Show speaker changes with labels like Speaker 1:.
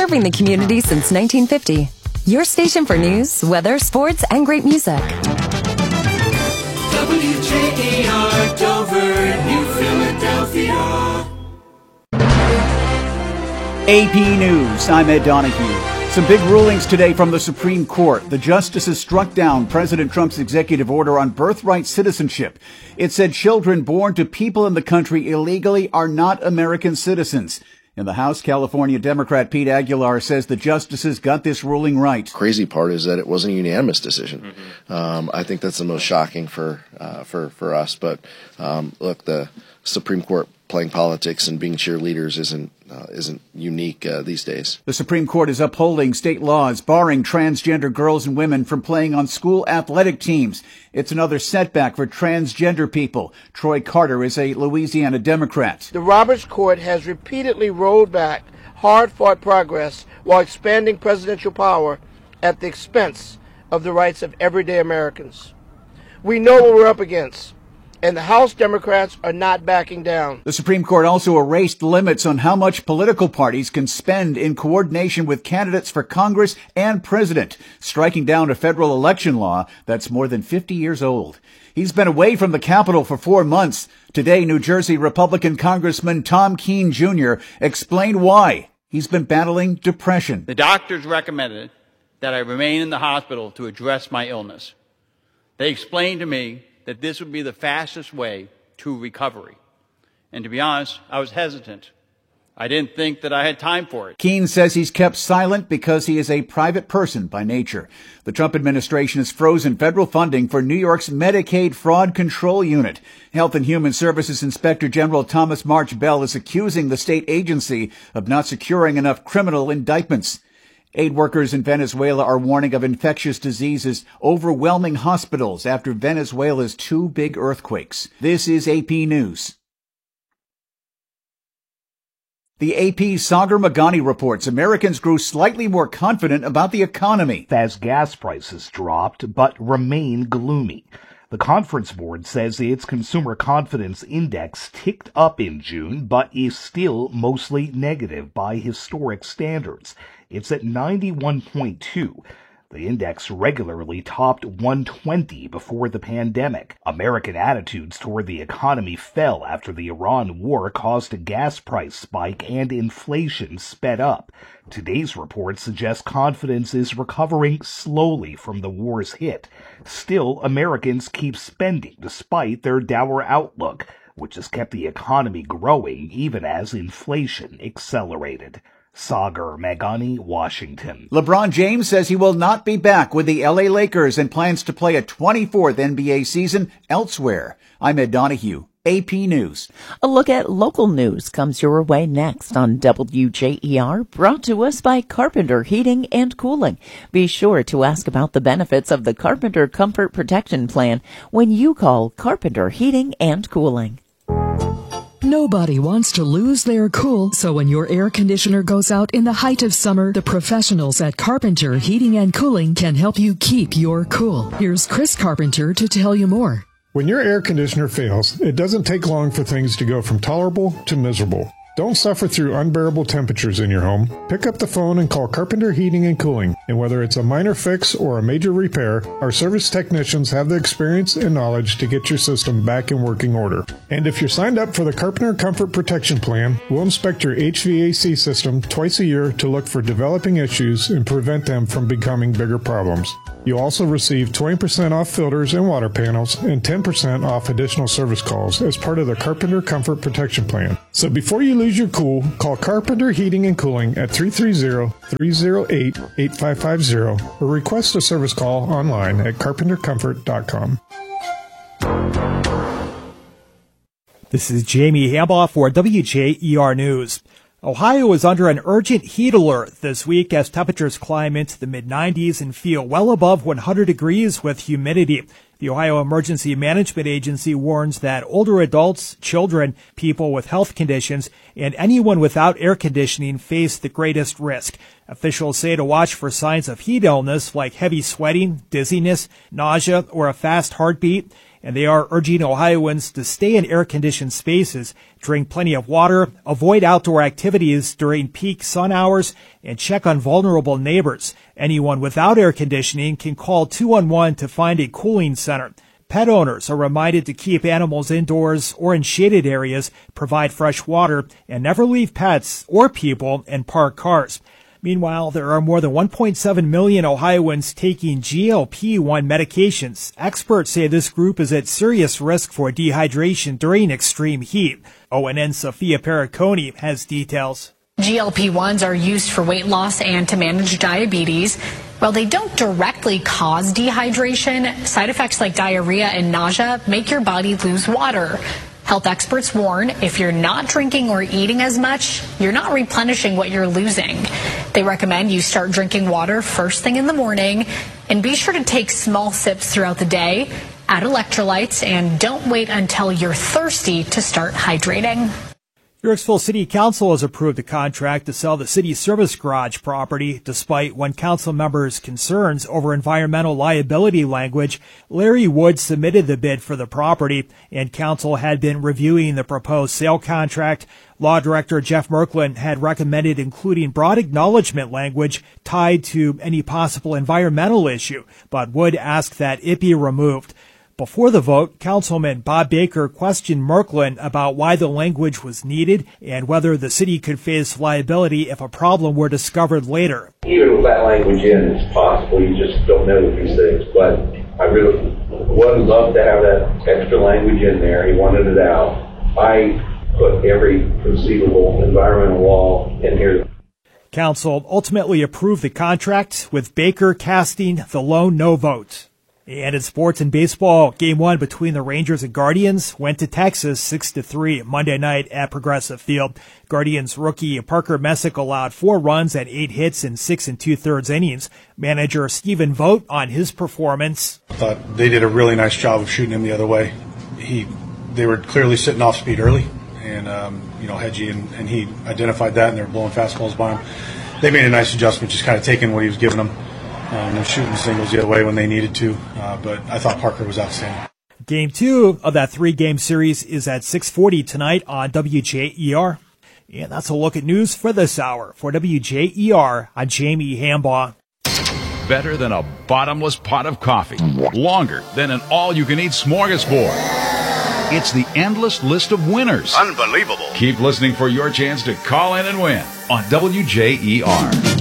Speaker 1: serving the community since 1950. Your station for news, weather, sports, and great music.
Speaker 2: WJAR Dover, New Philadelphia.
Speaker 3: AP News, I'm Ed Donahue. Some big rulings today from the Supreme Court. The justices struck down President Trump's executive order on birthright citizenship. It said children born to people in the country illegally are not American citizens. In the House, California Democrat Pete Aguilar says the justices got this ruling right.
Speaker 4: Crazy part is that it wasn't a unanimous decision. I think that's the most shocking for us. But look, the Supreme Court playing politics and being cheerleaders isn't unique these days.
Speaker 3: The Supreme Court is upholding state laws barring transgender girls and women from playing on school athletic teams. It's another setback for transgender people. Troy Carter is a Louisiana Democrat.
Speaker 5: The Roberts Court has repeatedly rolled back hard-fought progress while expanding presidential power at the expense of the rights of everyday Americans. We know what we're up against, and the House Democrats are not backing down. The
Speaker 3: Supreme Court also erased limits on how much political parties can spend in coordination with candidates for Congress and president, striking down a federal election law that's more than 50 years old. He's been away from the Capitol for 4 months. Today, New Jersey Republican Congressman Tom Keene Jr. explained why. He's been battling depression.
Speaker 6: The doctors recommended that I remain in the hospital to address my illness. They explained to me that this would be the fastest way to recovery. And to be honest, I was hesitant. I didn't think that I had time for it.
Speaker 3: Keene says he's kept silent because he is a private person by nature. The Trump administration has frozen federal funding for New York's Medicaid Fraud Control Unit. Health and Human Services Inspector General Thomas March Bell is accusing the state agency of not securing enough criminal indictments. Aid workers in Venezuela are warning of infectious diseases overwhelming hospitals after Venezuela's 2 big earthquakes. This is AP News. The AP's Sagar Meghani reports Americans grew slightly more confident about the economy
Speaker 7: as gas prices dropped but remain gloomy. The Conference Board says its consumer confidence index ticked up in June, but is still mostly negative by historic standards. It's at 91.2. The index regularly topped 120 before the pandemic. American attitudes toward the economy fell after the Iran war caused a gas price spike and inflation sped up. Today's report suggests confidence is recovering slowly from the war's hit. Still, Americans keep spending despite their dour outlook, which has kept the economy growing even as inflation accelerated. Sagar Meghani, Washington.
Speaker 3: LeBron James says he will not be back with the LA Lakers and plans to play a 24th NBA season elsewhere. I'm Ed Donahue, AP News.
Speaker 8: A look at local news comes your way next on WJER, brought to us by Carpenter Heating and Cooling. Be sure to ask about the benefits of the Carpenter Comfort Protection Plan when you call Carpenter Heating and Cooling.
Speaker 9: Nobody wants to lose their cool, so when your air conditioner goes out in the height of summer, the professionals at Carpenter Heating and Cooling can help you keep your cool. Here's Chris Carpenter to tell you more.
Speaker 10: When your air conditioner fails, it doesn't take long for things to go from tolerable to miserable. Don't suffer through unbearable temperatures in your home. Pick up the phone and call Carpenter Heating and Cooling. And whether it's a minor fix or a major repair, our service technicians have the experience and knowledge to get your system back in working order. And if you're signed up for the Carpenter Comfort Protection Plan, we'll inspect your HVAC system twice a year to look for developing issues and prevent them from becoming bigger problems. You'll also receive 20% off filters and water panels and 10% off additional service calls as part of the Carpenter Comfort Protection Plan. So before you lose your cool, call Carpenter Heating and Cooling at 330-308-8550 or request a service call online at carpentercomfort.com.
Speaker 11: This is Jamie Hambaugh for WJER News. Ohio is under an urgent heat alert this week as temperatures climb into the mid-90s and feel well above 100 degrees with humidity. The Ohio Emergency Management Agency warns that older adults, children, people with health conditions, and anyone without air conditioning face the greatest risk. Officials say to watch for signs of heat illness like heavy sweating, dizziness, nausea, or a fast heartbeat. and they are urging Ohioans to stay in air-conditioned spaces, drink plenty of water, avoid outdoor activities during peak sun hours, and check on vulnerable neighbors. Anyone without air conditioning can call 211 to find a cooling center. Pet owners are reminded to keep animals indoors or in shaded areas, provide fresh water, and never leave pets or people in parked cars. Meanwhile, there are more than 1.7 million Ohioans taking GLP-1 medications. Experts say this group is at serious risk for dehydration during extreme heat. ONN's Sophia Periconi has details.
Speaker 12: GLP-1s are used for weight loss and to manage diabetes. While they don't directly cause dehydration, side effects like diarrhea and nausea make your body lose water. Health experts warn if you're not drinking or eating as much, you're not replenishing what you're losing. They recommend you start drinking water first thing in the morning and be sure to take small sips throughout the day, add electrolytes, and don't wait until you're thirsty to start hydrating.
Speaker 11: Yorksville City Council has approved a contract to sell the city service garage property. Despite one council member's concerns over environmental liability language, Larry Wood submitted the bid for the property, and council had been reviewing the proposed sale contract. Law Director Jeff Merklin had recommended including broad acknowledgement language tied to any possible environmental issue, but Wood asked that it be removed. Before the vote, Councilman Bob Baker questioned Merklin about why the language was needed and whether the city could face liability if a problem were discovered later.
Speaker 13: Even with that language in, it's possible. You just don't know with these things. But I really would love to have that extra language in there. He wanted it out. I put every conceivable environmental law in here.
Speaker 11: Council ultimately approved the contract, with Baker casting the lone no vote. And in sports and baseball, Game 1 between the Rangers and Guardians went to Texas 6-3 Monday night at Progressive Field. Guardians rookie Parker Messick allowed 4 runs and 8 hits in 6 2/3 innings. Manager Stephen Vogt on his performance.
Speaker 14: I thought they did a really nice job of shooting him the other way. They were clearly sitting off speed early, and Hedgie and he identified that, and they were blowing fastballs by him. They made a nice adjustment, just kind of taking what he was giving them. And shooting singles the other way when they needed to, but I thought Parker was outstanding.
Speaker 11: Game 2 of that 3-game series is at 6:40 tonight on WJER. And that's a look at news for this hour. For WJER, I'm Jamie Hambaugh.
Speaker 15: Better than a bottomless pot of coffee. Longer than an all-you-can-eat smorgasbord. It's the endless list of winners.
Speaker 16: Unbelievable.
Speaker 15: Keep listening for your chance to call in and win on WJER.